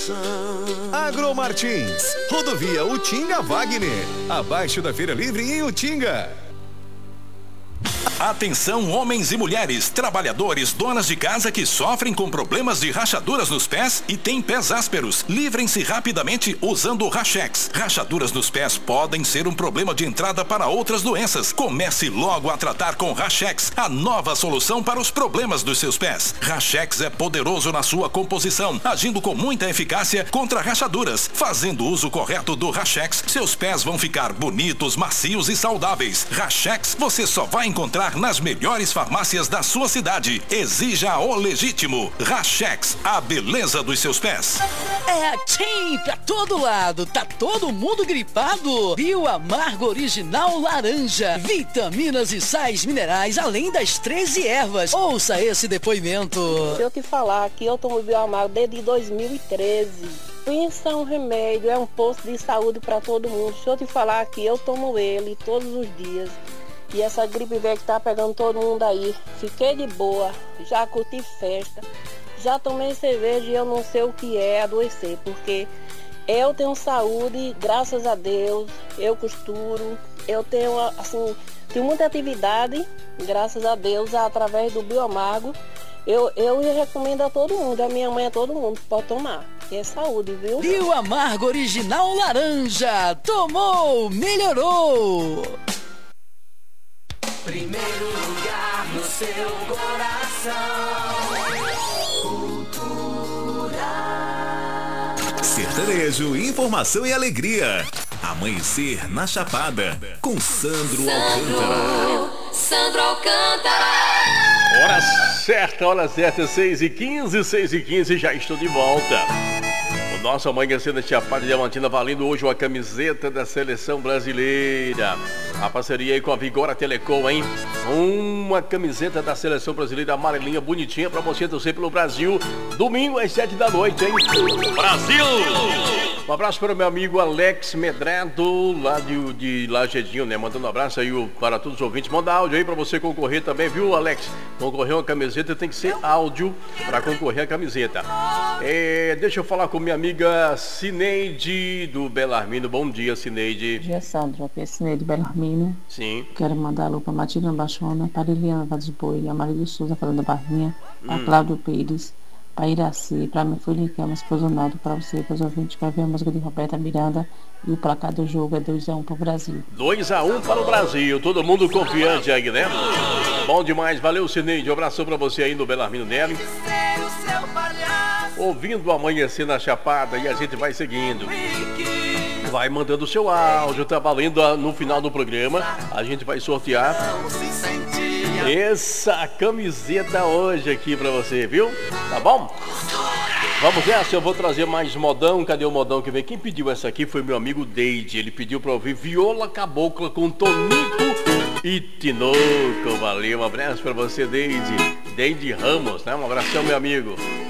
Agromartins, rodovia Utinga Wagner, abaixo da Feira Livre em Utinga. Atenção, homens e mulheres, trabalhadores, donas de casa que sofrem com problemas de rachaduras nos pés e têm pés ásperos. Livrem-se rapidamente usando o Rachex. Rachaduras nos pés podem ser um problema de entrada para outras doenças. Comece logo a tratar com Rachex, a nova solução para os problemas dos seus pés. Rachex é poderoso na sua composição, agindo com muita eficácia contra rachaduras. Fazendo uso correto do Rachex, seus pés vão ficar bonitos, macios e saudáveis. Rachex você só vai encontrar nas melhores farmácias da sua cidade. Exija o legítimo. Rachex, a beleza dos seus pés. É Tim pra todo lado. Tá todo mundo gripado? Bioamargo Original Laranja. Vitaminas e sais minerais, além das 13 ervas. Ouça esse depoimento. Se eu te falar que eu tomo Bioamargo desde 2013. Pensa um remédio, é um posto de saúde para todo mundo. Se eu te falar que eu tomo ele todos os dias. E essa gripe velha que tá pegando todo mundo aí. Fiquei de boa, já curti festa, já tomei cerveja e eu não sei o que é adoecer, porque eu tenho saúde, graças a Deus, eu costuro, eu tenho, assim, tenho muita atividade, graças a Deus, através do Bioamargo. Eu recomendo a todo mundo, a minha mãe, a todo mundo, pode tomar. Que é saúde, viu? Bioamargo Original Laranja. Tomou, melhorou. Primeiro lugar no seu coração. Cultura. Sertanejo, informação e alegria. Amanhecer na Chapada, com Sandro Alcântara. Sandro Alcântara. Hora certa, 6h15, 6h15, já estou de volta. O nosso Amanhecer na Chapada Diamantina valendo hoje uma camiseta da Seleção Brasileira. A parceria aí com a Vigora Telecom, hein? Uma camiseta da Seleção Brasileira amarelinha, bonitinha, pra você torcer pelo Brasil. Domingo às 7 da noite, hein? Brasil! Um abraço para o meu amigo Alex Medrado, lá de Lagedinho, né? Mandando um abraço aí para todos os ouvintes. Manda áudio aí para você concorrer também, viu, Alex? Concorrer uma camiseta tem que ser áudio para concorrer a camiseta. Deixa eu falar com minha amiga Cineide do Belarmino. Bom dia, Cineide. Bom dia, Sandro. Aqui é Cineide Belarmino. Sim. Quero mandar alô para Matilda Baixona, para Liliana Vaz Boi, a Marília Souza falando da Barrinha, para Cláudio Pires, para Iraci, para minha filha que é uma esposa Naldo, para você, para os ouvintes que vai ver a música de Roberta Miranda. E o placar do jogo é 2-1 para o Brasil. 2-1 para o Brasil. Todo mundo confiante aí, né? Bom demais. Valeu, Cineide. Um abraço para você aí no Belarmino Neve. Ouvindo Amanhecer na Chapada e a gente vai seguindo. Vai mandando o seu áudio, tá valendo no final do programa. A gente vai sortear essa camiseta hoje aqui pra você, viu? Tá bom? Vamos nessa, eu vou trazer mais modão. Cadê o modão que vem? Quem pediu essa aqui foi meu amigo Deide. Ele pediu pra ouvir Viola Cabocla com Tonico e Tinoco. Valeu, um abraço pra você, Deide. Deide Ramos, né? Um abração, meu amigo.